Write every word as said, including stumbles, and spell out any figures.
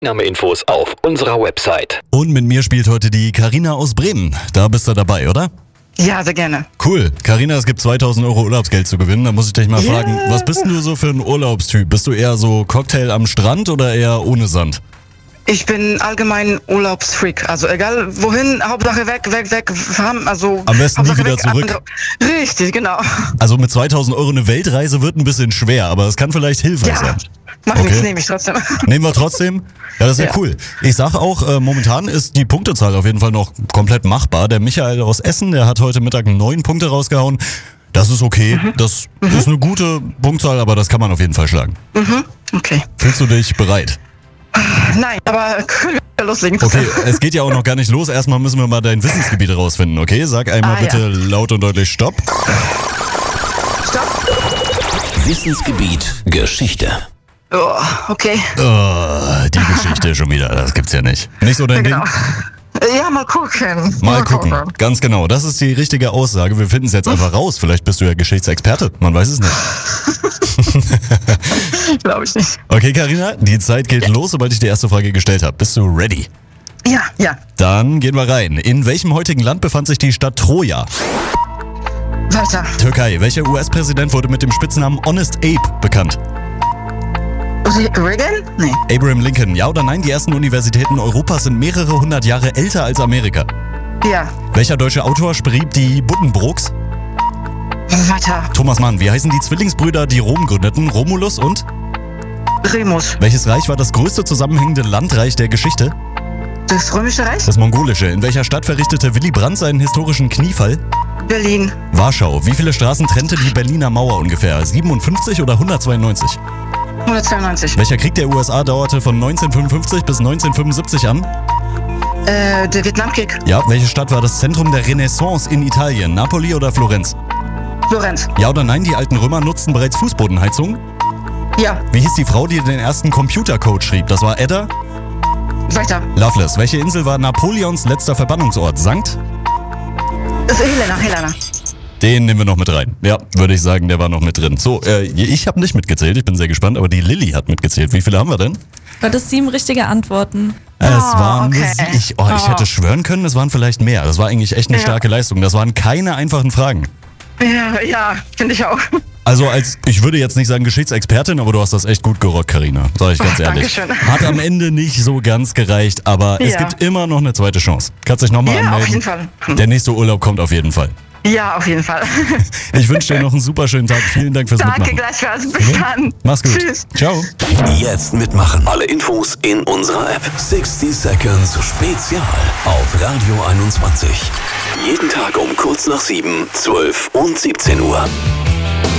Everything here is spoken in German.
Name-Infos auf unserer Website. Und mit mir spielt heute die Carina aus Bremen. Da bist du dabei, oder? Ja, sehr gerne. Cool. Carina, es gibt zweitausend Euro Urlaubsgeld zu gewinnen. Da muss ich dich mal Yeah. fragen, was bist denn du so für ein Urlaubstyp? Bist du eher so Cocktail am Strand oder eher ohne Sand? Ich bin allgemein Urlaubsfreak. Also egal wohin, Hauptsache weg, weg, weg. Fahren, also Am besten nie Hauptsache wieder weg, zurück. ab und- Richtig, genau. Also mit zweitausend Euro eine Weltreise wird ein bisschen schwer, aber es kann vielleicht hilfreich Ja, sein. mach Okay. nichts, nehme ich trotzdem. Nehmen wir trotzdem? Ja, das ist ja, Ja. cool. Ich sag auch, äh, momentan ist die Punktezahl auf jeden Fall noch komplett machbar. Der Michael aus Essen, der hat heute Mittag neun Punkte rausgehauen. Das ist okay. Mhm. Das ist eine gute Punktzahl, aber das kann man auf jeden Fall schlagen. Mhm, okay. Fühlst du dich bereit? Nein, aber können wir loslegen. Okay, es geht ja auch noch gar nicht los. Erstmal müssen wir mal dein Wissensgebiet rausfinden, okay? Sag einmal Ah, bitte ja. laut und deutlich Stopp. Stopp. Wissensgebiet Geschichte. Oh, okay. Oh, die Geschichte schon wieder, das gibt's ja nicht. Nicht so dein Genau. Ding? Ja, mal gucken. Mal gucken. Ganz genau, das ist die richtige Aussage. Wir finden es jetzt einfach raus. Vielleicht bist du ja Geschichtsexperte, man weiß es nicht. Glaube ich nicht. Okay, Carina, die Zeit geht los, sobald ich die erste Frage gestellt habe. Bist du ready? Ja, ja. Dann gehen wir rein. In welchem heutigen Land befand sich die Stadt Troja? Weiter. Türkei. Welcher U S-Präsident wurde mit dem Spitznamen Honest Abe bekannt? Reagan? Nee. Abraham Lincoln. Ja oder nein? Die ersten Universitäten Europas sind mehrere hundert Jahre älter als Amerika. Ja. Welcher deutsche Autor schrieb die Buddenbrooks? Weiter. Thomas Mann. Wie heißen die Zwillingsbrüder, die Rom gründeten? Romulus und? Remus. Welches Reich war das größte zusammenhängende Landreich der Geschichte? Das Römische Reich? Das mongolische. In welcher Stadt verrichtete Willy Brandt seinen historischen Kniefall? Berlin. Warschau. Wie viele Straßen trennte die Berliner Mauer ungefähr? siebenundfünfzig oder hundertzweiundneunzig? hundertzweiundneunzig. Welcher Krieg der U S A dauerte von neunzehnhundertfünfundfünfzig bis neunzehnhundertfünfundsiebzig an? Äh, der Vietnamkrieg. Ja, welche Stadt war das Zentrum der Renaissance in Italien? Napoli oder Florenz? Florenz. Ja oder nein, die alten Römer nutzten bereits Fußbodenheizung? Ja. Wie hieß die Frau, die den ersten Computercode schrieb? Das war Ada? Weiter. Loveless. Welche Insel war Napoleons letzter Verbannungsort? Sankt? Das ist Helena, Helena. Den nehmen wir noch mit rein. Ja, würde ich sagen, der war noch mit drin. So, äh, ich habe nicht mitgezählt, ich bin sehr gespannt, aber die Lilly hat mitgezählt. Wie viele haben wir denn? Du hattest sieben richtige Antworten. Es waren okay. sie- ich, oh, ich Oh. hätte schwören können, es waren vielleicht mehr. Das war eigentlich echt eine Ja. starke Leistung. Das waren keine einfachen Fragen. Ja, ja, finde ich auch. Also als, ich würde jetzt nicht sagen Geschichtsexpertin, aber du hast das echt gut gerockt, Carina. Sag ich ganz Ach, ehrlich. Dankeschön. Hat am Ende nicht so ganz gereicht, aber es Ja. gibt immer noch eine zweite Chance. Kannst dich nochmal Ja, anmelden. auf jeden Fall. Hm. Der nächste Urlaub kommt auf jeden Fall. Ja, auf jeden Fall. Ich wünsche dir noch einen super schönen Tag. Vielen Dank fürs Danke, Mitmachen. gleichfalls. Bis dann. Mach's gut. Tschüss. Ciao. Jetzt mitmachen. Alle Infos in unserer App. sechzig Seconds Spezial auf Radio einundzwanzig. Jeden Tag um kurz nach sieben, zwölf und siebzehn Uhr.